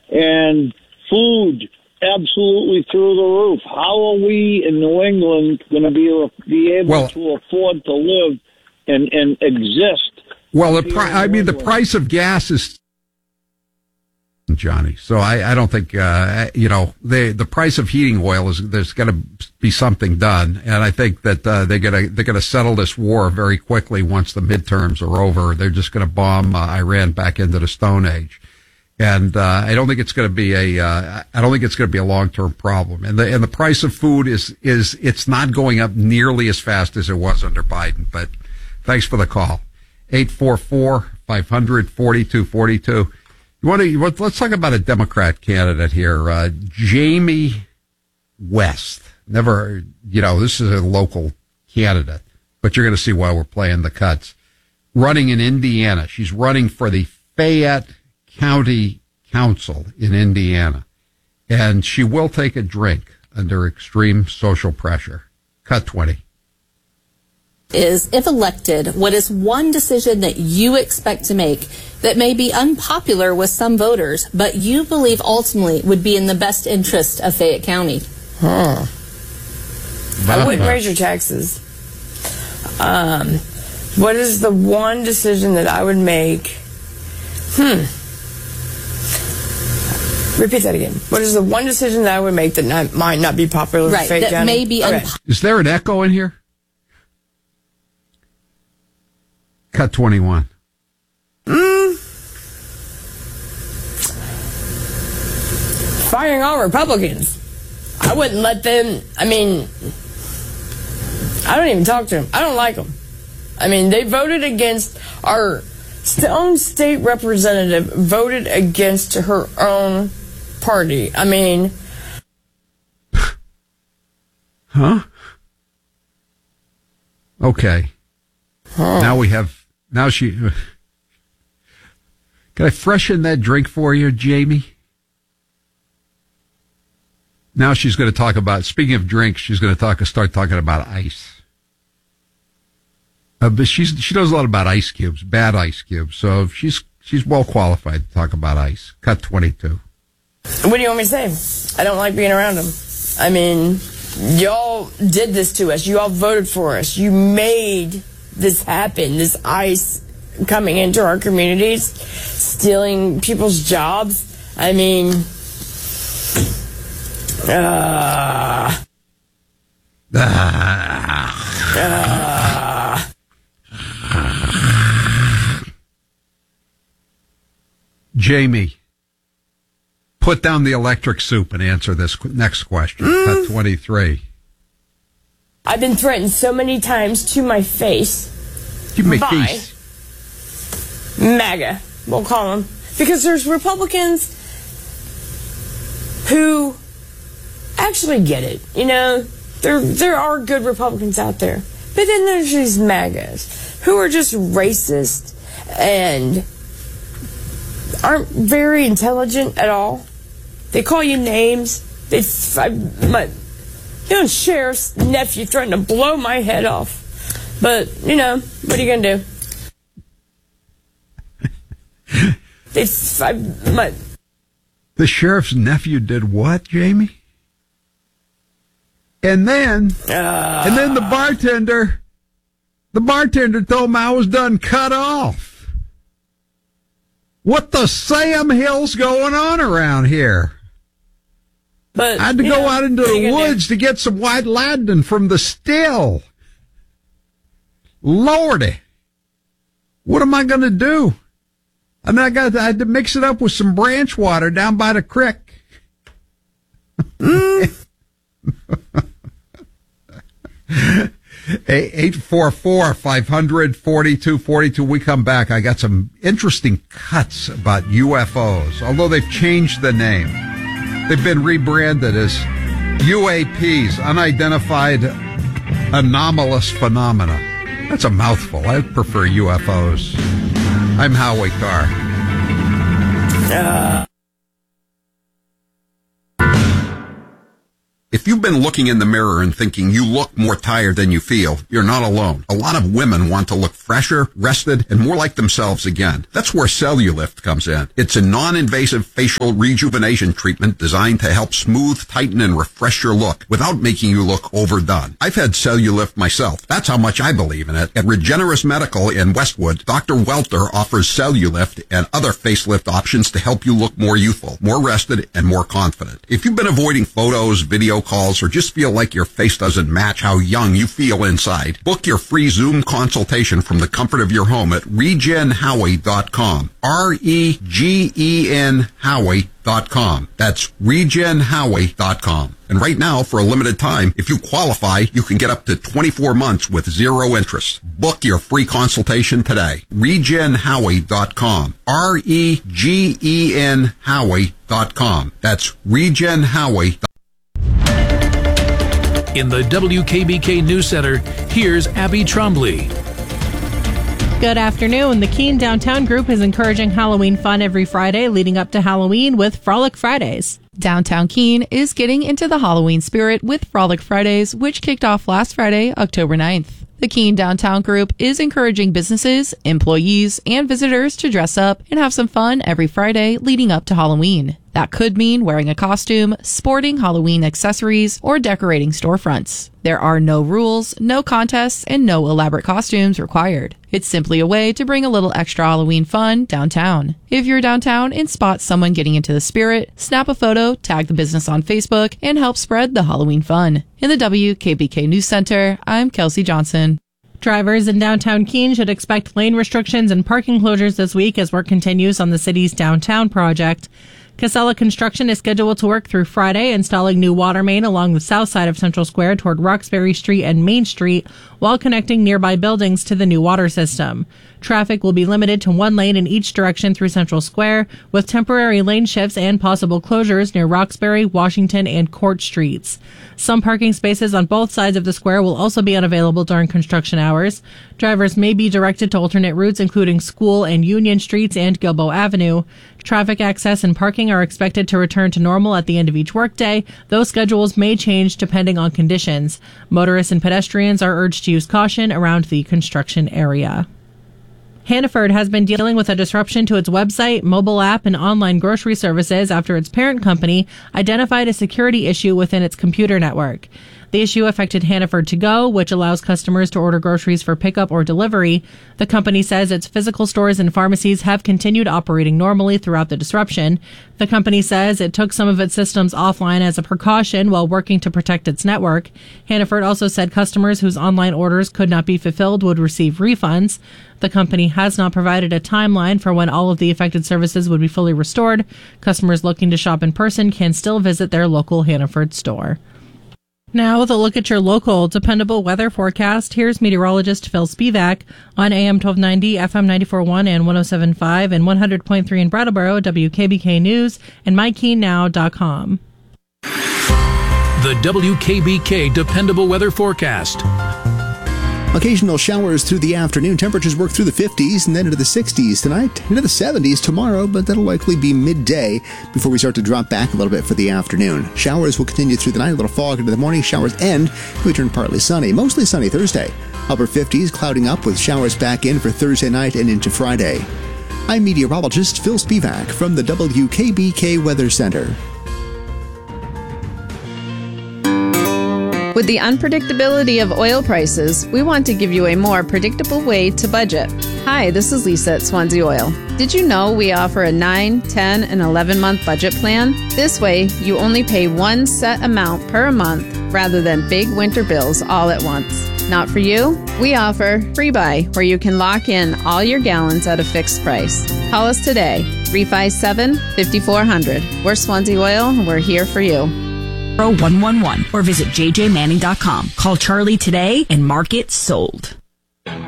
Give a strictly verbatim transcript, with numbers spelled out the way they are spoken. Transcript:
and food absolutely through the roof. How are we in New England going to be, be able well, to afford to live and, and exist? Well, the pri- I mean, the price of gas is, Johnny. So I, I don't think, uh, you know, they, the price of heating oil is, there's got to be something done. And I think that, uh, they're going to, they're going to settle this war very quickly once the midterms are over. They're just going to bomb uh, Iran back into the Stone Age. And, uh, I don't think it's going to be a, uh, I don't think it's going to be a long-term problem. And the, and the price of food is, is, it's not going up nearly as fast as it was under Biden. But thanks for the call. eight four four, five hundred, forty-two forty-two. You want to, let's talk about a Democrat candidate here, uh, Jamie West. Never, you know, this is a local candidate, but you're going to see why we're playing the cuts. Running in Indiana. She's running for the Fayette County Council in Indiana. And she will take a drink under extreme social pressure. Cut twenty. Is, if elected, what is one decision that you expect to make that may be unpopular with some voters, but you believe ultimately would be in the best interest of Fayette County? Huh. I wouldn't raise your taxes. Um, what is the one decision that I would make? Hmm. Repeat that again. What is the one decision that I would make that not, might not be popular with right, Fayette that County? May be okay. unpo- Is there an echo in here? Cut twenty-one. Mm. Firing all Republicans. I wouldn't let them, I mean, I don't even talk to them. I don't like them. I mean, they voted against our own state representative, voted against her own party. I mean. Huh? Okay. Huh. Now we have. Now she, can I freshen that drink for you, Jamie? Now she's going to talk about, speaking of drinks, she's going to talk, start talking about ice. Uh, but she's, she knows a lot about ice cubes, bad ice cubes. So she's, she's well qualified to talk about ice. Cut twenty-two. What do you want me to say? I don't like being around them. I mean, y'all did this to us. You all voted for us. You made this happen, this ICE coming into our communities, stealing people's jobs. I mean, uh, uh, Jamie, put down the electric soup and answer this next question. Mm. Cut twenty-three. I've been threatened so many times to my face. To my by face. MAGA, we'll call them. Because there's Republicans who actually get it. You know, there there are good Republicans out there. But then there's these MAGAs who are just racist and aren't very intelligent at all. They call you names. They, I, my, you know, sheriff's nephew threatened to blow my head off. But, you know, what are you going to do? they, I, my, the sheriff's nephew did what, Jamie? And then, uh, and then the bartender, the bartender told me I was done cut off. What the Sam Hill's going on around here? But I had to go know, out into the woods do? to get some white lightning from the still. Lordy, what am I going to do? I mean, I got I had to mix it up with some branch water down by the creek. Mm. eight four four, five hundred, forty-two forty-two. We come back. I got some interesting cuts about U F Os, although they've changed the name. They've been rebranded as U A Ps, Unidentified Anomalous Phenomena. That's a mouthful. I prefer U F Os. I'm Howie Carr. Uh. If you've been looking in the mirror and thinking you look more tired than you feel, you're not alone. A lot of women want to look fresher, rested, and more like themselves again. That's where Cellulift comes in. It's a non-invasive facial rejuvenation treatment designed to help smooth, tighten, and refresh your look without making you look overdone. I've had Cellulift myself. That's how much I believe in it. At Regenerous Medical in Westwood, Doctor Welter offers Cellulift and other facelift options to help you look more youthful, more rested, and more confident. If you've been avoiding photos, video calls, or just feel like your face doesn't match how young you feel inside, book your free Zoom consultation from the comfort of your home at regen howie dot com. R E G E N Howie dot com. That's regen howie dot com. And right now, for a limited time, if you qualify, you can get up to twenty-four months with zero interest. Book your free consultation today. regen howie dot com. R E G E N Howie dot com. That's regen howie dot com. In the W K B K News Center, here's Abby Trombley. Good afternoon. The Keene Downtown Group is encouraging Halloween fun every Friday leading up to Halloween with Frolic Fridays. Downtown Keene is getting into the Halloween spirit with Frolic Fridays, which kicked off last Friday, October ninth. The Keene Downtown Group is encouraging businesses, employees, and visitors to dress up and have some fun every Friday leading up to Halloween. That could mean wearing a costume, sporting Halloween accessories, or decorating storefronts. There are no rules, no contests, and no elaborate costumes required. It's simply a way to bring a little extra Halloween fun downtown. If you're downtown and spot someone getting into the spirit, snap a photo, tag the business on Facebook, and help spread the Halloween fun. In the W K B K News Center, I'm Kelsey Johnson. Drivers in downtown Keene should expect lane restrictions and parking closures this week as work continues on the city's downtown project. Casella Construction is scheduled to work through Friday, installing new water main along the south side of Central Square toward Roxbury Street and Main Street, while connecting nearby buildings to the new water system. Traffic will be limited to one lane in each direction through Central Square, with temporary lane shifts and possible closures near Roxbury, Washington, and Court Streets. Some parking spaces on both sides of the square will also be unavailable during construction hours. Drivers may be directed to alternate routes, including School and Union Streets and Gilboa Avenue. Traffic access and parking are expected to return to normal at the end of each workday, though schedules may change depending on conditions. Motorists and pedestrians are urged to use caution around the construction area. Hannaford has been dealing with a disruption to its website, mobile app, and online grocery services after its parent company identified a security issue within its computer network. The issue affected Hannaford To Go, which allows customers to order groceries for pickup or delivery. The company says its physical stores and pharmacies have continued operating normally throughout the disruption. The company says it took some of its systems offline as a precaution while working to protect its network. Hannaford also said customers whose online orders could not be fulfilled would receive refunds. The company has not provided a timeline for when all of the affected services would be fully restored. Customers looking to shop in person can still visit their local Hannaford store. Now, with a look at your local dependable weather forecast, here's meteorologist Phil Spivak on A M twelve ninety, F M ninety-four point one and one oh seven point five and one hundred point three in Brattleboro, W K B K News, and my keene now dot com. The W K B K Dependable Weather Forecast. Occasional showers through the afternoon. Temperatures work through the fifties and then into the sixties tonight, into the seventies tomorrow, but that'll likely be midday before we start to drop back a little bit for the afternoon. Showers will continue through the night, a little fog into the morning. Showers end, we turn partly sunny. Mostly sunny Thursday. Upper fifties, clouding up with showers back in for Thursday night and into Friday. I'm meteorologist Phil Spivak from the W K B K Weather Center. With the unpredictability of oil prices, we want to give you a more predictable way to budget. Hi, this is Lisa at Swansea Oil. Did you know we offer a nine, ten, and eleven-month budget plan? This way, you only pay one set amount per month rather than big winter bills all at once. Not for you? We offer Free Buy, where you can lock in all your gallons at a fixed price. Call us today, three five seven, five four zero zero. We're Swansea Oil, and we're here for you. one one one or visit j j manning dot com. Call Charlie today and mark it sold.